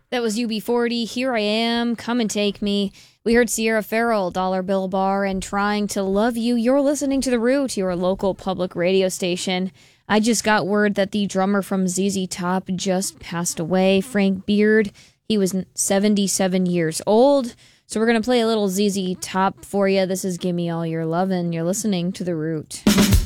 That was UB40, Here I Am, Come and Take Me. We heard Sierra Farrell, Dollar Bill Bar, and Trying to Love You. You're listening to The Root, your local public radio station. I just got word that the drummer from ZZ Top just passed away, Frank Beard. He was 77 years old. So we're going to play a little ZZ Top for you. This is Gimme All Your Lovin'. You're listening to The Root.